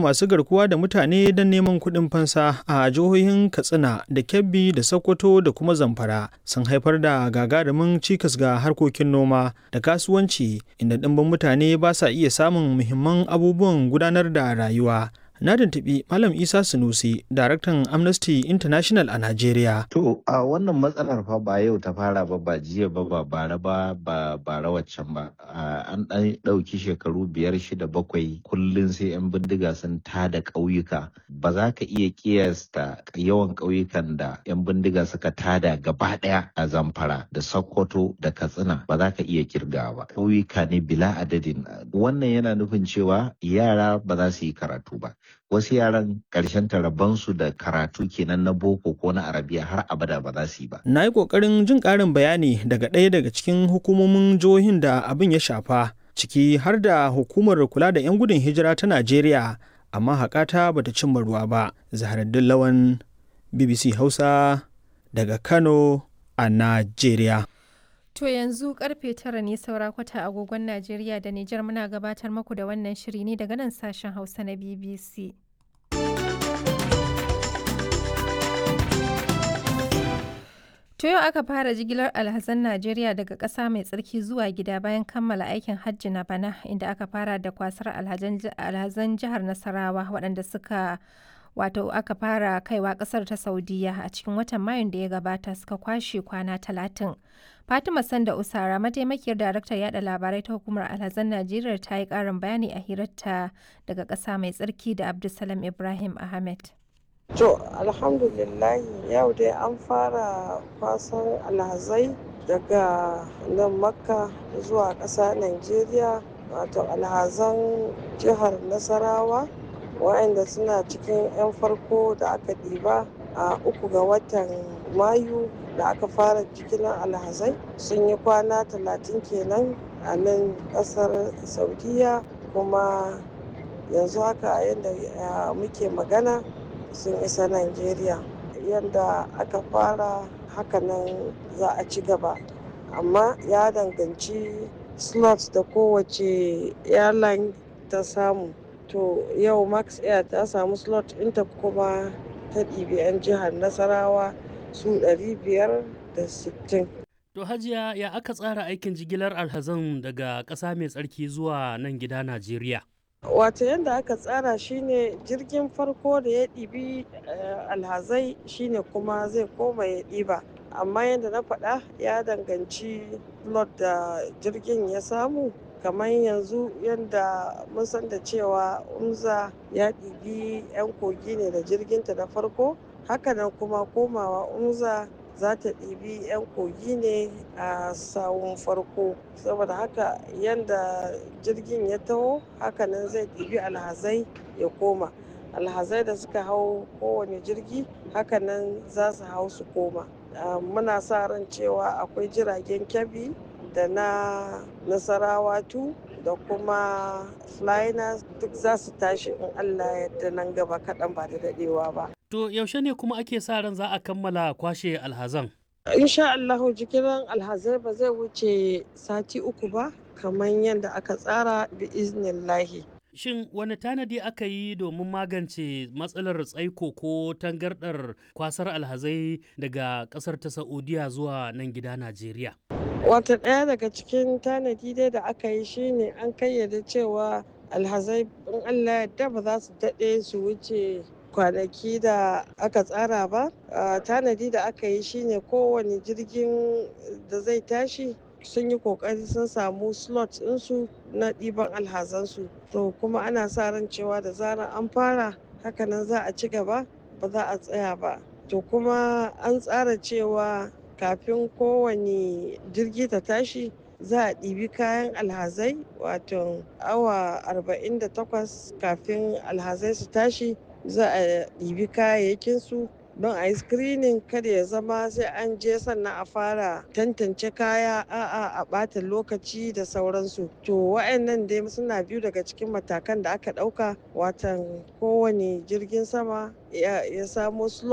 masu garkuwa da mutane don neman kuɗin fansa a jihohin Katsina da Kebbi da Sokoto da kuma Zamfara sun haifar da gagarumin cikas ga harkokin noma da kasuwanci, inda ɗimbin mutane ba sa iya samun muhimman abubuwan gudanar da rayuwa. Na tuntuɓi Malam Isa Sunusi, daraktan Amnesty International a Najeriya. To, a wannan matsalar fa ba yau ta fara ba jiya ba bara waccan ba. An ɗan ɗauki shekaru 5, 6, 7 kullum sai 'yan bindiga sun tada ƙauyuka. Ba za ka iya ƙiyasta yawan ƙauyukan da 'yan bindiga suka tada gaba ɗaya a Zamfara da Sokoto da Katsina, ba za ka iya kirgawa ba. Ƙauyuka ne bila adadin. Wannan yana nufin cewa yara ba za su yi karatu ba. Wasu yaran ƙarshen rabansu da karatu kenan na boko ko na arabiya har abada ba za su yi ba. Na yi ƙoƙarin jin ƙarin bayani daga ɗaya daga cikin hukumomin jihohin da abin ya shafa, ciki har da hukumar kula da 'yan gudun hijira ta Najeriya, amma haƙata bata cimma ruwa ba. Zaharaddin Lawan, BBC Hausa daga Kano a Najeriya. To yanzu karfe 9 ne saura kwata agogon Najeriya da Nijar, muna gabatar muku da wannan shiri ne daga nan sashen Hausa na BBC. To yau aka fara jigilar alhazan Najeriya daga ƙasa mai tsarki zuwa gida bayan kammala aikin hajji na bana, inda aka fara da kwasar alhazan jihar Nasarawa waɗanda aka fara kaiwa ƙasar ta Saudiya a cikin watan Mayun da ya gabata, suka kwashe kwana 30. Fatima Sanda Usara, mataimakiyar daraktar yada labarai ta hukumar alhazan Najeriya, ta yi ƙarin bayani a hirarta daga ƙasa mai tsarki da Abdulsalam Ibrahim Ahmed. To, alhamdulillahi yau dai an fara kwasan alhazai daga nan Makka zuwa ƙasa Najeriya, wato alhazan jihar Nasarawa, waɗanda suna cikin 'yan farko da aka ɗiba a 3 ga watan Mayu da aka fara jigilar alhazai. Sun yi kwana 30 kenan a nan ƙasar Saudiya, kuma yanzu haka yadda muke magana sun isa Najeriya. Yadda aka fara hakanan za a ci gaba, amma ya danganci slots da kowace airline ta samu. To yau Max Air ta samu slot ɗinta, kuma ta ɗibi 'yan jihar Nasarawa su 560. To Hajiya, ya aka tsara aikin jigilar alhazan daga ƙasa mai tsarki zuwa nan gida Najeriya? Wato yadda aka tsara shine jirgin farko da ya ɗibi alhazai shine kuma zai koma ya ɗiba, amma yadda na faɗa ya danganci lot da jirgin ya samu. Kamar yanzu yadda mun san da cewa Umza ya ɗibi 'yan kogi ne da jirginta na farko, hakanan kuma komawa Umza za ta ɗibi 'yan kogi ne a sawun farko. Saboda haka yadda jirgin ya taho hakanan zai ɗibi alhazai ya koma. Alhazai da suka hau kowane jirgi hakanan za su hau su koma. Muna sa ran cewa akwai jiragen Kebbi da na Nasarawa 2 da kuma Flynas duk za su tashi in Allah yadda nan gaba kaɗan ba da daɗewa ba. To yaushe ne kuma ake sa ran za a kammala kwashe alhazan? Insha Allahu jigilar alhazai ba zai wuce sati 3 ba, kamar yadda aka tsara bi iznillahi. Shin wani tanadi aka yi domin magance matsalar tsaiko ko tangardar kwasar alhazai daga ƙasar ta Saudiya zuwa nan gida Najeriya? Wata ɗaya daga cikin tanadi dai da aka yi shine an kayyade cewa alhazai in Allah yadda ba za su daɗe su wuce kwanaki da aka tsara ba. Tanadi da aka yi shine kowane jirgin da zai tashi sun yi kokari sun samu slot ɗinsu na ɗiban alhazansu. To kuma ana sa ran cewa da zarar an fara hakanan za a ci gaba, ba za a tsaya ba. To kuma an tsara cewa kafin kowane jirgi ta tashi za a ɗibi kayan alhazai, wato awa 48 kafin alhazai su tashi za a ɗibi kayayyakinsu don a yi screening, kada ya zama sai an je sannan a fara tantance kaya, a ɓata lokaci da sauransu. To wa'annan dai suna biyu daga cikin matakan da aka ɗauka, watan kowane jirgin sama ya samo slot